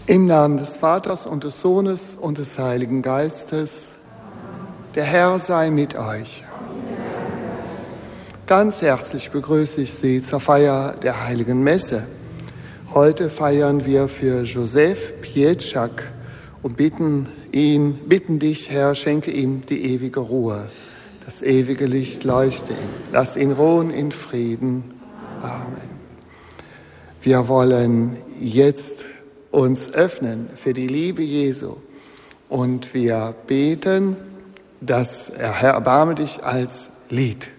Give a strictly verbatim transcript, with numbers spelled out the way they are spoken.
Im Namen des Vaters und des Sohnes und des Heiligen Geistes. Der Herr sei mit euch. Ganz herzlich begrüße ich Sie zur Feier der Heiligen Messe. Heute feiern wir für Josef Pietschak und bitten ihn, bitten dich, Herr, schenke ihm die ewige Ruhe. Das ewige Licht leuchte ihm. Lass ihn ruhen in Frieden. Amen. Wir wollen jetzt uns öffnen für die Liebe Jesu und wir beten das Herr, erbarme dich als Lied.